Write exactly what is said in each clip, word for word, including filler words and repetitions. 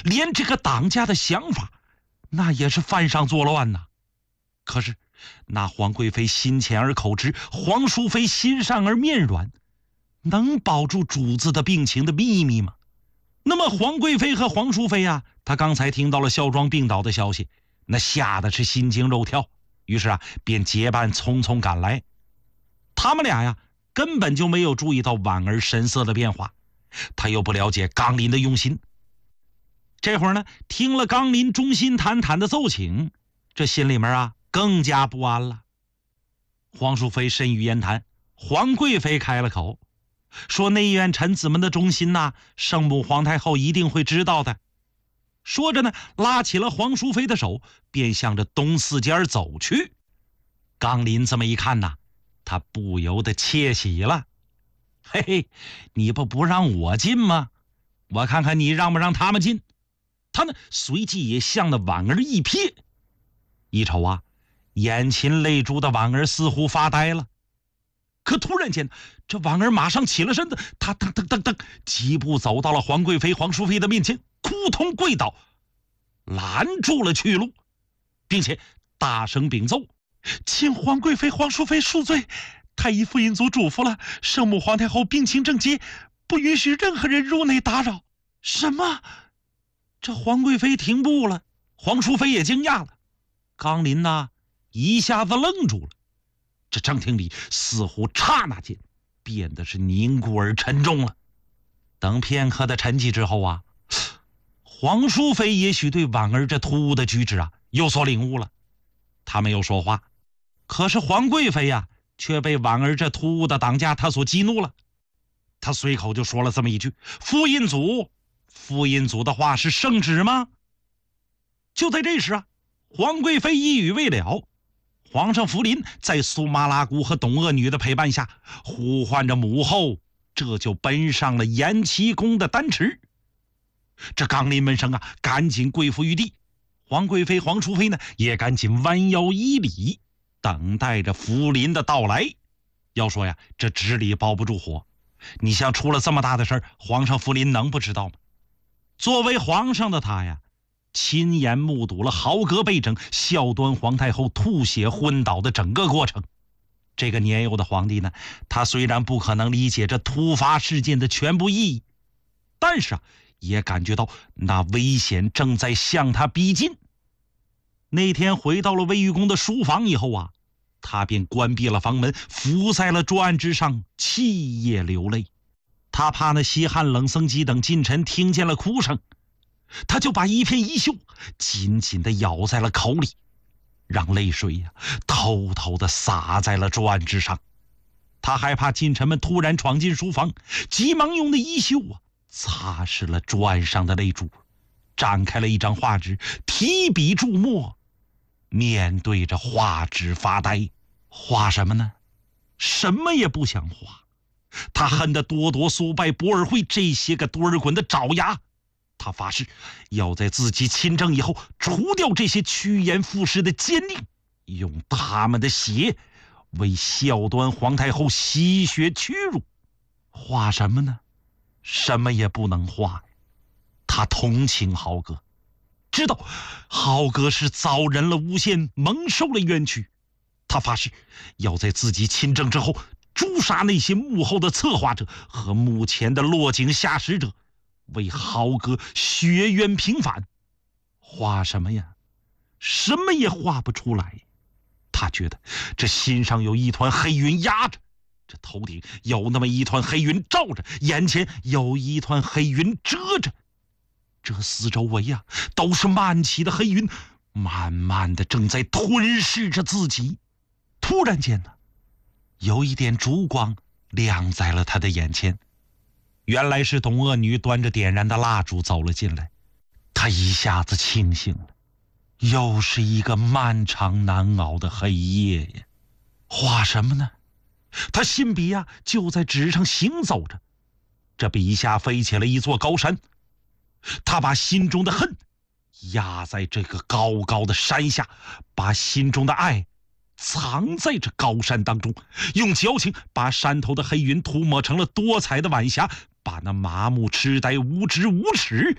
连这个当家的想法，那也是犯上作乱呐。可是那皇贵妃心浅而口直，皇淑妃心善而面软，能保住主子的病情的秘密吗？那么皇贵妃和皇淑妃啊，她刚才听到了孝庄病倒的消息，那吓得是心惊肉跳，于是啊，便结伴匆匆赶来。他们俩呀，根本就没有注意到婉儿神色的变化，他又不了解刚林的用心。这会儿呢，听了刚林忠心坦坦的奏请，这心里面啊更加不安了。皇淑妃深于言谈，皇贵妃开了口，说内院臣子们的忠心呐、啊，圣母皇太后一定会知道的。说着呢，拉起了皇淑妃的手，便向着东四间走去。刚林这么一看呐，他不由得窃喜了。嘿嘿，你不不让我进吗？我看看你让不让他们进。他呢，随即也向那婉儿一瞥，一瞅啊，眼噙泪珠的婉儿似乎发呆了。可突然间，这婉儿马上起了身子，她噔噔噔噔几步走到了皇贵妃、皇淑妃的面前，扑通跪倒，拦住了去路，并且大声禀奏：“请皇贵妃、皇淑妃恕罪，太医夫人祖嘱咐了，圣母皇太后病情正急，不允许任何人入内打扰。”什么？这皇贵妃停步了，皇淑妃也惊讶了。刚林呐，一下子愣住了。这正厅里似乎刹那间变得是凝固而沉重了。等片刻的沉寂之后啊，皇淑妃也许对婉儿这突兀的举止啊有所领悟了，她没有说话。可是皇贵妃呀，却被婉儿这突兀的挡驾她所激怒了。她随口就说了这么一句：“夫印祖，夫印祖的话是圣旨吗？”就在这时啊，皇贵妃一语未了，皇上福临在苏麻拉姑和董鄂女的陪伴下，呼唤着母后，这就奔上了延齐宫的丹池。这刚林门生啊，赶紧跪伏于地。皇贵妃、皇淑妃呢，也赶紧弯腰依礼，等待着福临的到来。要说呀，这纸里包不住火。你像出了这么大的事儿，皇上福临能不知道吗？作为皇上的他呀，亲眼目睹了豪格被整、孝端皇太后吐血昏倒的整个过程。这个年幼的皇帝呢，他虽然不可能理解这突发事件的全部意义，但是啊，也感觉到那危险正在向他逼近。那天回到了卫御宫的书房以后啊，他便关闭了房门，伏在了桌案之上，泣夜流泪。他怕那西汉冷僧基等近臣听见了哭声，他就把一片衣袖紧紧地咬在了口里，让泪水呀、啊、偷偷地洒在了桌案之上。他害怕近臣们突然闯进书房，急忙用的衣袖啊擦拭了桌案上的泪珠，展开了一张画纸，提笔注墨，面对着画纸发呆。画什么呢？什么也不想画。他恨得多铎、苏拜、博尔会这些个多尔衮的爪牙。他发誓要在自己亲政以后，除掉这些趋炎附势的奸佞，用他们的血为孝端皇太后吸血屈辱。画什么呢？什么也不能画。他同情豪格，知道豪格是遭人了诬陷，蒙受了冤屈。他发誓要在自己亲政之后，诛杀那些幕后的策划者和目前的落井下石者，为豪格雪冤平反。画什么呀？什么也画不出来。他觉得这心上有一团黑云压着，这头顶有那么一团黑云罩着，眼前有一团黑云遮着，这四周围呀、啊、都是漫起的黑云，慢慢的正在吞噬着自己。突然间呢，有一点烛光亮在了他的眼前，原来是董鄂女端着点燃的蜡烛走了进来。他一下子清醒了，又是一个漫长难熬的黑夜呀。画什么呢？他心笔啊就在纸上行走着，这笔下飞起了一座高山，他把心中的恨压在这个高高的山下，把心中的爱藏在这高山当中，用矫情把山头的黑云涂抹成了多彩的晚霞，把那麻木痴呆无知无耻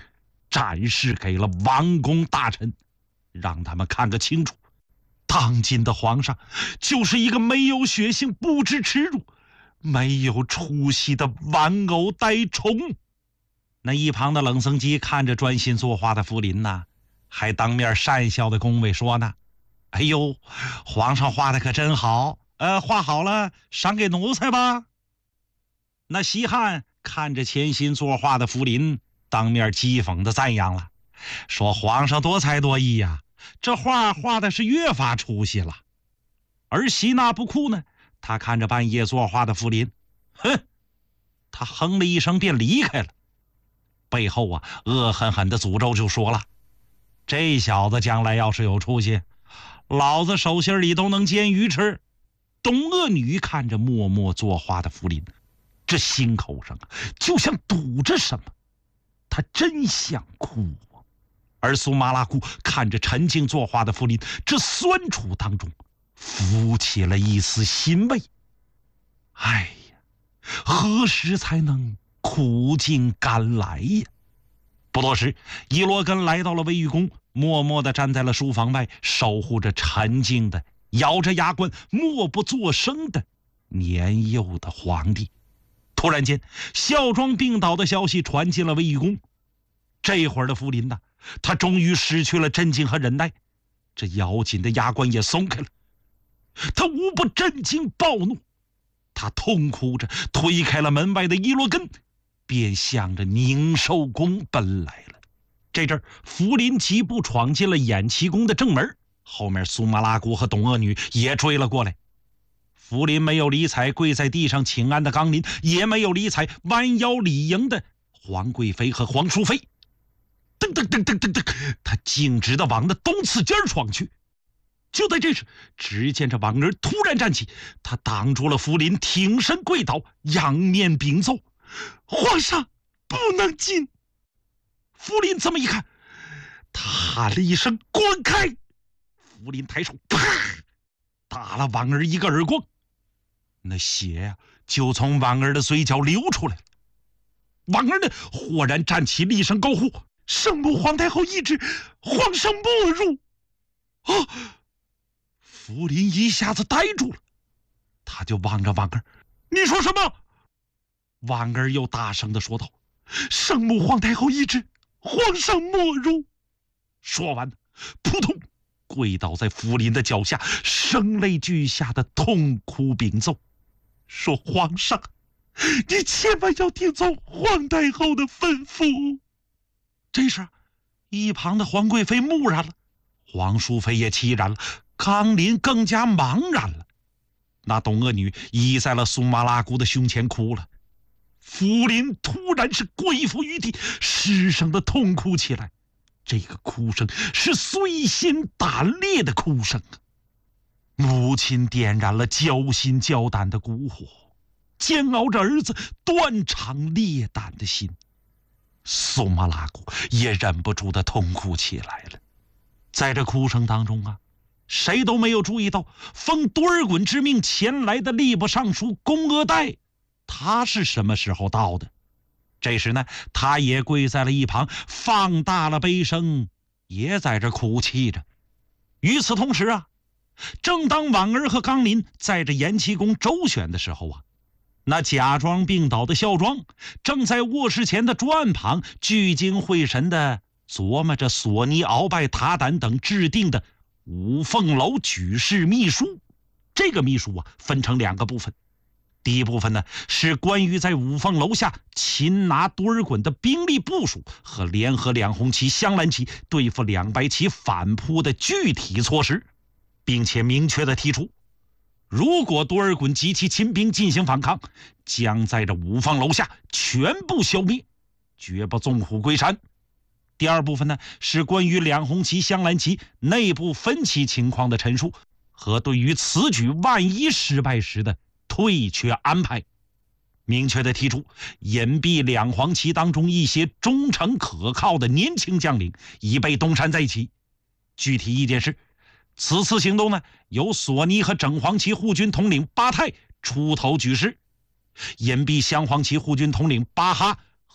展示给了王公大臣，让他们看个清楚。当今的皇上就是一个没有血性、不知耻辱、没有出息的玩偶呆虫。那一旁的冷僧基看着专心作画的福临呐，还当面讪笑的恭维说呢：“哎呦，皇上画的可真好，呃，画好了赏给奴才吧。”那西汉看着潜心作画的福临，当面讥讽的赞扬了，说皇上多才多艺呀、啊，这画画的是越发出息了。而西纳布库呢，他看着半夜作画的福临，哼，他哼了一声便离开了。背后啊，恶狠狠的诅咒就说了：“这小子将来要是有出息，老子手心里都能煎鱼吃。”董鄂女看着默默作画的福临，这心口上就像堵着什么，他真想哭啊。而苏麻拉姑看着沉静作画的福临，这酸楚当中浮起了一丝欣慰。哎呀，何时才能苦尽甘来呀？不多时，伊罗根来到了卫御宫，默默地站在了书房外，守护着沉静的、咬着牙关、默不作声的年幼的皇帝。突然间，孝庄病倒的消息传进了卫御宫。这会儿的福临呐，他终于失去了镇静和忍耐，这咬紧的牙关也松开了。他无不震惊暴怒，他痛哭着推开了门外的伊罗根，便向着宁寿宫奔来了。这阵儿，福临疾步闯进了偃旗宫的正门，后面苏麻拉姑和董鄂女也追了过来。福临没有理睬跪在地上请安的纲林，也没有理睬弯腰礼迎的皇贵妃和皇淑妃。噔噔噔噔噔噔，他径直的往那东次间闯去。就在这时，只见这王儿突然站起，他挡住了福临，挺身跪倒，仰面禀奏：“皇上不能进。”福临这么一看，他喊了一声：“滚开！”福临抬手啪打了王儿一个耳光，那血呀、啊、就从王儿的嘴角流出来了。王儿呢豁然站起，厉声高呼：“圣母皇太后懿旨，皇上莫入！”啊！福临一下子呆住了，他就望着王儿：“你说什么？”王儿又大声地说道：“圣母皇太后懿旨，皇上莫入！”说完，扑通跪倒在福临的脚下，声泪俱下的痛哭禀奏，说：“皇上，你千万要听从皇太后的吩咐。”这时，一旁的皇贵妃木然了，皇淑妃也凄然了，纲林更加茫然了。那董鄂女倚在了苏麻拉姑的胸前哭了。福临突然是跪伏于地，失声的痛哭起来。这个哭声是碎心胆裂的哭声啊！母亲点燃了焦心焦胆的骨火，煎熬着儿子断肠裂胆的心。苏麻拉姑也忍不住的痛哭起来了。在这哭声当中啊，谁都没有注意到奉多尔衮之命前来的吏部尚书龚阿岱，他是什么时候到的？这时呢，他也跪在了一旁，放大了悲声，也在这哭泣着。与此同时啊，正当婉儿和纲林在这延禧宫周旋的时候啊，那假装病倒的孝庄正在卧室前的桌案旁聚精会神地琢磨着索尼、鳌拜、塔胆等制定的五凤楼举事秘书。这个秘书啊，分成两个部分。第一部分呢，是关于在五凤楼下擒拿多尔衮的兵力部署和联合两红旗、镶蓝旗对付两白旗反扑的具体措施，并且明确的提出，如果多尔衮及其亲兵进行反抗，将在这五凤楼下全部消灭，绝不纵虎归山。第二部分呢，是关于两红旗、镶蓝旗内部分歧情况的陈述和对于此举万一失败时的退却安排，明确的提出隐蔽两黄旗当中一些忠诚可靠的年轻将领，以备东山再起。具体意见是，此次行动呢，由索尼和整黄旗护军统领巴泰出头举事，隐蔽镶黄旗护军统领巴哈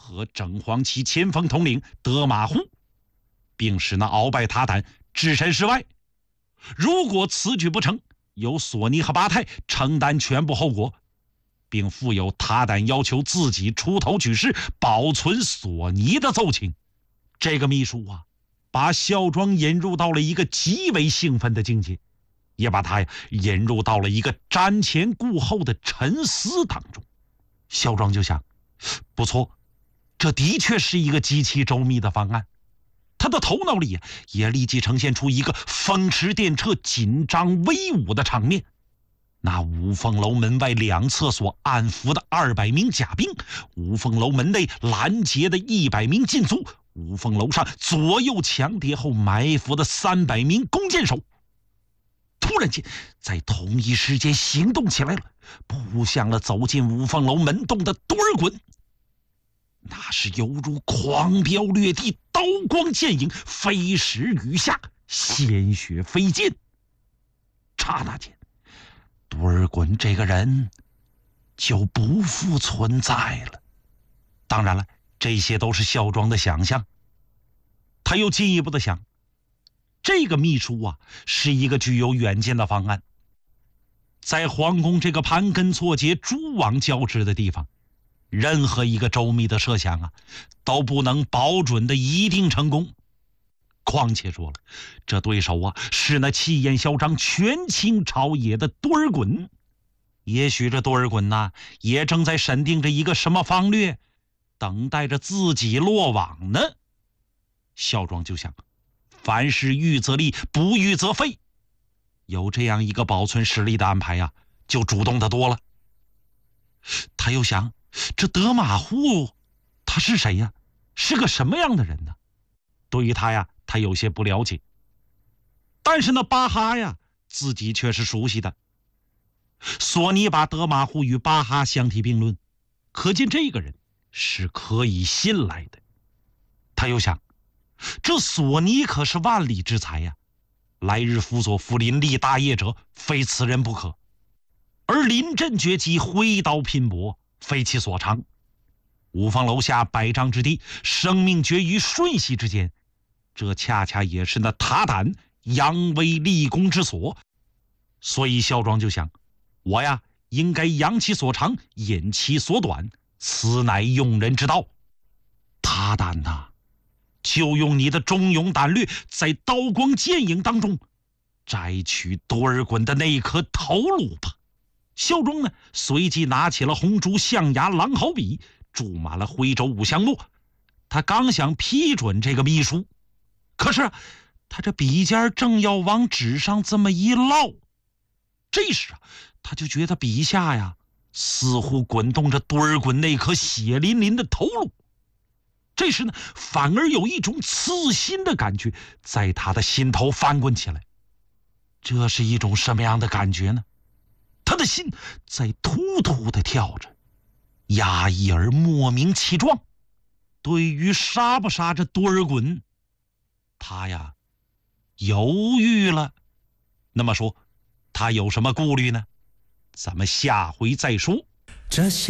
和正黄旗前锋统领德马户，并使那鳌拜塔胆置身事外。如果此举不成，由索尼和巴泰承担全部后果，并附有塔胆要求自己出头举事，保存索尼的奏请。这个秘书啊，把孝庄引入到了一个极为兴奋的境界，也把他呀引入到了一个瞻前顾后的沉思当中。孝庄就想，不错，这的确是一个极其周密的方案。他的头脑里呀也立即呈现出一个风驰电掣、紧张威武的场面。那五凤楼门外两侧所安抚的二百名甲兵，五凤楼门内拦截的一百名禁卒，五凤楼上左右强叠后埋伏的三百名弓箭手，突然间在同一时间行动起来了，扑向了走进五凤楼门洞的多尔衮。那是犹如狂飙掠地，刀光剑影，飞石雨下，鲜血飞溅。刹那间，多尔衮这个人就不复存在了。当然了，这些都是孝庄的想象。他又进一步的想，这个秘书啊是一个具有远见的方案。在皇宫这个盘根错节、蛛网交织的地方，任何一个周密的设想啊，都不能保准的一定成功。况且说了，这对手啊是那气焰嚣张、权倾朝野的多尔衮。也许这多尔衮呐，也正在审定着一个什么方略，等待着自己落网呢。孝庄就想，凡事预则立，不预则废。有这样一个保存实力的安排呀、啊，就主动的多了。他又想，这德马户他是谁呀？是个什么样的人呢？对于他呀，他有些不了解。但是那巴哈呀，自己却是熟悉的。索尼把德马户与巴哈相提并论，可见这个人是可以信赖的。他又想，这索尼可是万里之才呀，来日辅佐福临立大业者，非此人不可。而临阵决击，挥刀拼搏，非其所长。五凤楼下百丈之地，生命决于瞬息之间，这恰恰也是那塔胆扬威立功之所。所以孝庄就想，我呀应该扬其所长，隐其所短，此乃用人之道。塔胆呐、啊，就用你的忠勇胆略，在刀光剑影当中摘取多尔衮的那一颗头颅吧。孝庄呢，随即拿起了红珠象牙狼毫笔，注满了徽州五香墨。他刚想批准这个秘书，可是他这笔尖正要往纸上这么一落，这时啊，他就觉得笔下呀，似乎滚动着多尔衮那颗血淋淋的头颅。这时呢，反而有一种刺心的感觉在他的心头翻滚起来。这是一种什么样的感觉呢？他的心在突突的跳着，压抑而莫名其状。对于杀不杀这多尔衮，他呀犹豫了。那么说，他有什么顾虑呢？咱们下回再说。这些